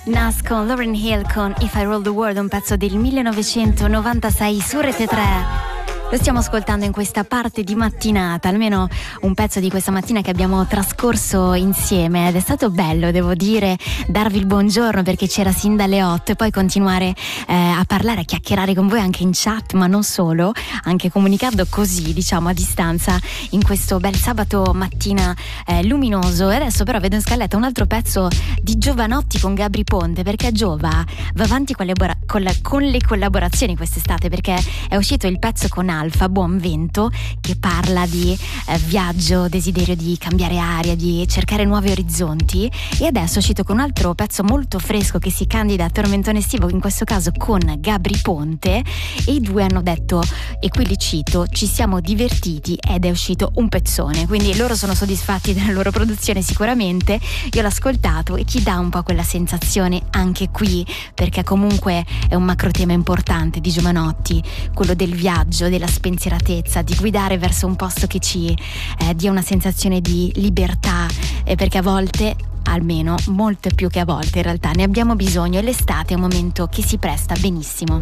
Nas con Lauryn Hill con If I Rule the World, un pezzo del 1996 su Rete 3. Lo stiamo ascoltando in questa parte di mattinata, almeno un pezzo di questa mattina che abbiamo trascorso insieme, ed è stato bello, devo dire, darvi il buongiorno perché c'era sin dalle 8 e poi continuare a parlare, a chiacchierare con voi anche in chat, ma non solo, anche comunicando così, diciamo, a distanza in questo bel sabato mattina luminoso. E adesso però vedo in scaletta un altro pezzo di Jovanotti con Gabry Ponte, perché Giova va avanti con le collaborazioni quest'estate, perché è uscito il pezzo con Alfa, Buon Vento, che parla di viaggio, desiderio di cambiare aria, di cercare nuovi orizzonti, e adesso è uscito con un altro pezzo molto fresco che si candida a tormentone estivo, in questo caso con Gabry Ponte, e i due hanno detto, e qui li cito, ci siamo divertiti ed è uscito un pezzone, quindi loro sono soddisfatti della loro produzione sicuramente. Io l'ho ascoltato e ti dà un po' quella sensazione anche qui, perché comunque è un macro tema importante di Jovanotti, quello del viaggio, della spensieratezza, di guidare verso un posto che ci dia una sensazione di libertà, perché a volte, almeno molte più che a volte in realtà, ne abbiamo bisogno, e l'estate è un momento che si presta benissimo.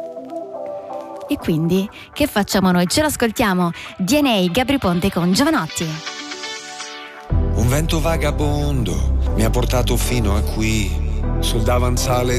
E quindi che facciamo noi? Ce l'ascoltiamo, DNA, Gabry Ponte con Jovanotti. Un vento vagabondo mi ha portato fino a qui, sul davanzale